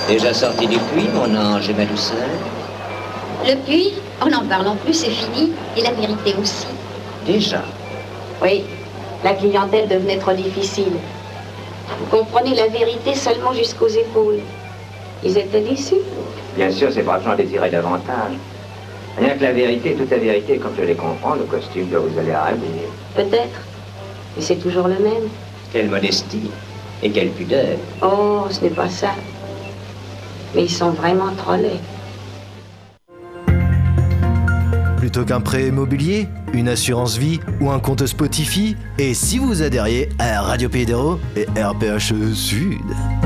Déjà sorti du puits, mon ange et ma douceur? Le puits, oh n'en parlons plus, c'est fini. Et la vérité aussi. Déjà. Oui, la clientèle devenait trop difficile. Vous comprenez, la vérité seulement jusqu'aux épaules. Ils étaient déçus. Bien sûr, ces braves gens désiraient davantage. Rien que la vérité, toute la vérité, comme je les comprends, le costume doit vous aller à ravir. Peut-être, mais c'est toujours le même. Quelle modestie et quelle pudeur. Oh, ce n'est pas ça. Mais ils sont vraiment trop laids. Plutôt qu'un prêt immobilier, une assurance vie ou un compte Spotify, et si vous adhériez à Radio Pays d'Hérault et RPH Sud.